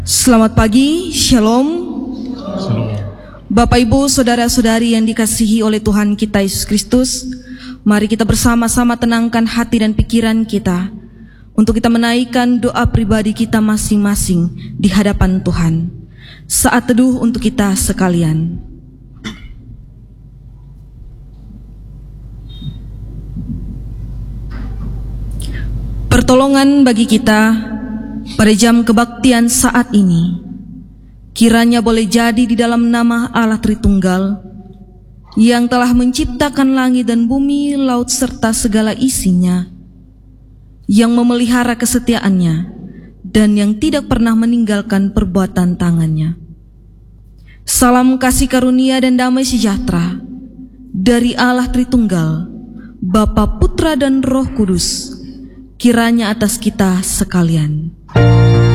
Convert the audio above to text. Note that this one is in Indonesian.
Selamat pagi, Shalom. Bapak Ibu, saudara-saudari yang dikasihi oleh Tuhan kita Yesus Kristus, mari kita bersama-sama tenangkan hati dan pikiran kita untuk kita menaikkan doa pribadi kita masing-masing di hadapan Tuhan. Saat teduh untuk kita sekalian. Pertolongan bagi kita pada jam kebaktian saat ini, kiranya boleh jadi di dalam nama Allah Tritunggal yang telah menciptakan langit dan bumi, laut serta segala isinya, yang memelihara kesetiaannya dan yang tidak pernah meninggalkan perbuatan tangannya. Salam kasih karunia dan damai sejahtera dari Allah Tritunggal, Bapa, Putra dan Roh Kudus, kiranya atas kita sekalian.